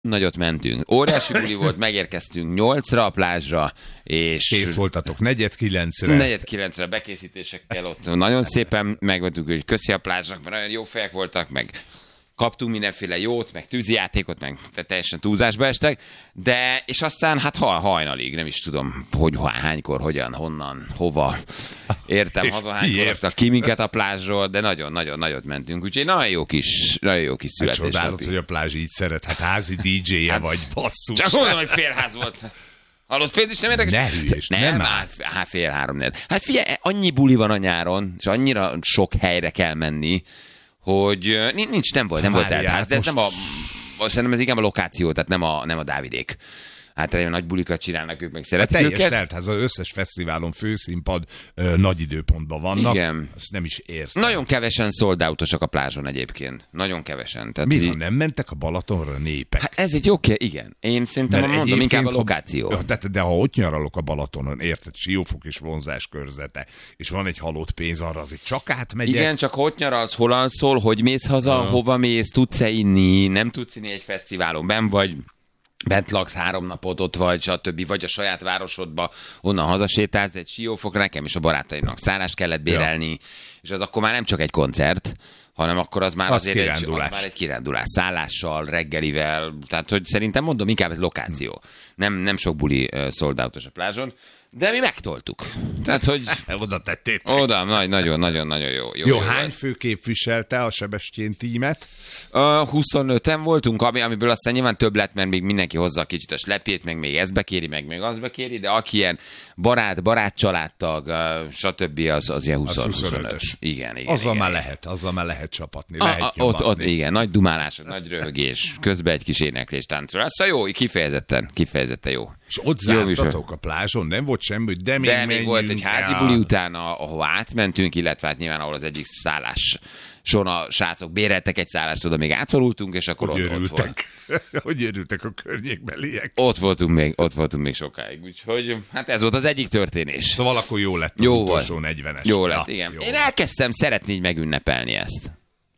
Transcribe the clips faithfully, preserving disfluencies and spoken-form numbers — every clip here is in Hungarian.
Nagyot mentünk. Óriási buli volt, megérkeztünk nyolcra a plázsra, és... Kész voltatok negyed kilencre. Negyed kilencre bekészítésekkel ott nagyon szépen megvettük, hogy köszi a plázsnak, mert nagyon jó fejek voltak, meg kaptunk mindenféle jót, meg tűzijátékot, meg teljesen túlzásba estek, de, és aztán hát hajnalig, nem is tudom, hogy hánykor, hogyan, honnan, hova, értem, haza hánykor raktak ki minket a plázsról, de nagyon-nagyon nagyot mentünk, úgyhogy nagyon jó kis, nagyon jó kis születésnapi. Csodálod, hogy a plázs így szeret, hát házi dí dzsé-je hát, vagy, basszus. Csak mondom, hogy félház volt. Hallott, Péter is nem érdekes? Ne hülyés, nem, nem már. Hát fél három, négy. Hát figyelj, annyi buli van a nyáron, és annyira sok helyre kell menni, hogy nincs, nem volt, nem volt teltház, de ez most... nem a, szerintem ez igen a lokáció, tehát nem a, nem a Dávidék. Hát nagyon nagy bulikat csinálnak, ők meg szeretik teljes őket. teltház, az összes fesztiválon főszínpad ö, nagy időpontban vannak. Igen. Azt nem is értem. Nagyon kevesen sold out-osak a plázson egyébként. Nagyon kevesen. Tehát mi, ha nem mentek a Balatonra népek? Hát ez egy jó kérdés, igen. Én szerintem mondom, inkább a lokáció. Ha, de, de ha ott nyaralok a Balatonon, érted, Siófok és vonzás körzete, és van egy halott pénz, arra azért csak átmegyek. Igen, csak hogy nyaralsz, hol alszol, hogy mész haza, uh. hova mész, tudsz-e inni, nem tudsz inni egy fesztiválon, benn vagy, bent laksz három napot, ott vagy, stb. Vagy a saját városodba, onnan hazasétálsz, de egy Siófokra nekem és a barátaimnak szállást kellett bérelni, ja. És az akkor már nem csak egy koncert, hanem akkor az már az azért egy, az már egy kirándulás. Szállással, reggelivel, tehát hogy szerintem mondom, inkább ez lokáció. Nem, nem sok buli uh, sold out-os a plázson, de mi megtoltuk. Tehát, hogy... Oda tettétek. Oda, nagy, nagyon, nagyon, nagyon jó. Jó, jó, jó hány volt. fő képviselte a Sebestyén tímet? Uh, huszonöten voltunk, ami, amiből aztán nyilván több lett, mert még mindenki hozza a kicsit a slepjét, meg még ezt bekéri, meg még azt bekéri, de aki ilyen barát, barát családtag, uh, stb. az, az ilyen huszonötös. Igen, igen. Azzal igen, már igen. lehet, azzal már lehet csapatni, a, lehet a, ott, ott, igen, nagy dumálás, nagy röhögés, közben egy kis éneklés, táncolás. Szóval jó, kifejezetten, kifejezetten jó. És ott zártatok a plázson, nem volt semmi, de még De még volt egy házi buli utána, ahol átmentünk, illetve hát nyilván ahol az egyik szállás son a srácok béreltek egy szállást, oda még átszorultunk, és akkor hogy ott, ott volt. Hogy örültek a környékbeliek? Ott voltunk még, ott voltunk még sokáig, úgyhogy hát ez volt az egyik történés. Szóval akkor jó lett az jó utolsó volt. negyvenes. Jó lett, Na, igen. Jó Én volt. elkezdtem szeretni így megünnepelni ezt.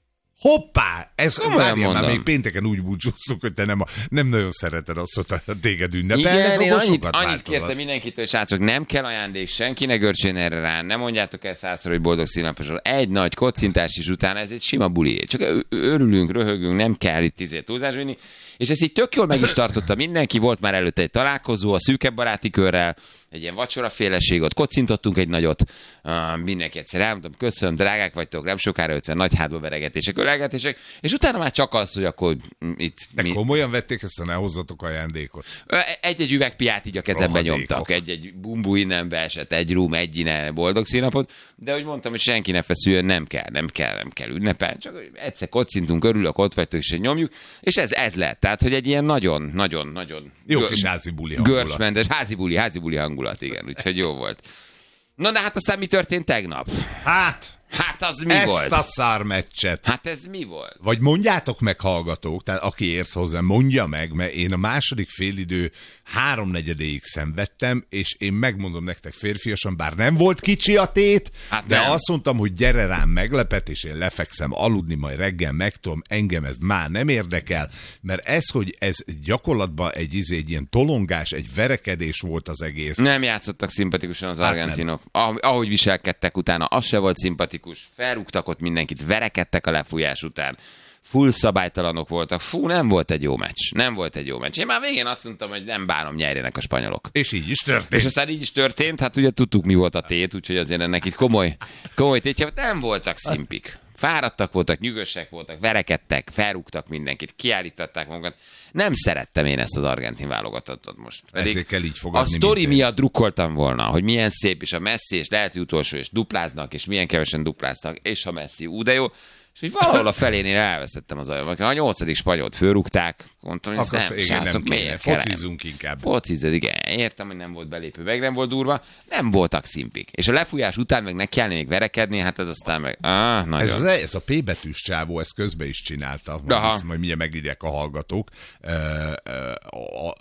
Hoppá! Ez várjál, már még mondom. pénteken úgy búcsúztunk, hogy te nem, a, nem nagyon szereted azt, hogy a téged ünnepelnek, Igen, én akkor annyit, sokat annyit változat. kértem mindenkitől, hogy srácok, nem kell ajándék, senki ne görcsön erre rá, nem mondjátok el százszor, hogy boldog színnaposról. Egy nagy kocintás is utána, ez egy sima buli. Csak ö- örülünk, röhögünk, nem kell itt izé túlzás vinni. És ezt így tök jól meg is tartotta mindenki, volt már előtte egy találkozó a szűkebb baráti körrel, egy ilyen vacsoraféleség, ott kocintottunk egy nagyot, uh, mindenki egyszer elmondtam, köszönöm, drágák vagytok, nem sokára ötven nagy hátba veregetések, ölelgetések, és utána már csak az, hogy akkor itt... De mi... komolyan vették ezt, a ne hozzatok ajándékot? Egy-egy üvegpiát így a kezembe Rohadékok. nyomtak, egy-egy bumbu innen beesett, egy rum, egy innen, boldog színapot, de hogy mondtam, hogy senki ne feszüljön, nem kell, nem kell, nem kell ünnepelni, csak egyszer kocintunk, örülök, ott vagytok, és nyomjuk, és ez, ez lett. Tehát, hogy egy ilyen nagyon, nagyon, nagyon... Jó gör, kis házi buli hangulat. Görcsmentes, házi buli, házi buli hangulat, igen, úgyhogy jó volt. Na, de hát aztán mi történt tegnap? Hát... Hát az mi ezt volt? a szármeccset. Hát ez mi volt? Vagy mondjátok meg, hallgatók, tehát aki ért hozzá, mondja meg, mert én a második félidő háromnegyedéig szenvedtem, és én megmondom nektek férfiasan, bár nem volt kicsi a tét, hát de nem. azt mondtam, hogy gyere rám meglepet, és én lefekszem aludni, majd reggel megtudom, engem ez már nem érdekel, mert ez, hogy ez gyakorlatban egy, izé, egy ilyen tolongás, egy verekedés volt az egész. Nem játszottak szimpatikusan az argentinok. Ah, ahogy viselkedtek utána, az se volt szimpatikus. Felrúgtak ott mindenkit, verekedtek a lefújás után. Full szabálytalanok voltak. Fú, nem volt egy jó meccs. Nem volt egy jó meccs. Én már végén azt mondtam, hogy nem bánom, nyerjenek a spanyolok. És így is történt. És aztán így is történt, hát ugye tudtuk, mi volt a tét, úgyhogy azért ennek itt komoly, komoly tétje. Nem voltak szimpik. Fáradtak voltak, nyűgösek voltak, verekedtek, felrúgtak mindenkit, kiállították magukat. Nem szerettem én ezt az argentin válogatottat most. Ezért kell így fogadni. A sztori miatt drukkoltam volna, hogy milyen szép, és a Messi, és lehet, hogy utolsó, és dupláznak, és milyen kevesen dupláztak, és a Messi, ú, de jó. És hogy valahol a felénél elvesztettem az ajamat. A nyolcadik spanyolt fölrúgták, mondtam, hogy ez nem, srácok, miért kell? Focizzunk inkább. Focizzad, igen. Értem, hogy nem volt belépő, meg nem volt durva, nem voltak szimpik. És a lefújás után meg ne kellene még verekedni, hát ez aztán meg... Ah, nagyon. Ez, az, ez a P betűs csávó, ezt közben is csinálta. Ezt majd mindjárt megírják a hallgatók.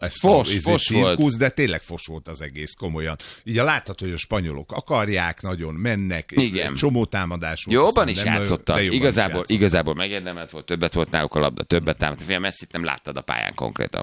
ezt fos, a fos cirkusz, volt. de tényleg fos volt az egész komolyan. Ugye láthatod, hogy a spanyolok akarják, nagyon mennek, Igen. csomó támadás volt. Jobban is nem játszottak. nagyon, Igazából, is játszottak. igazából megérdemelt volt, többet volt náluk a labda, többet támadt. Fél Messit nem láttad a pályán konkrétan.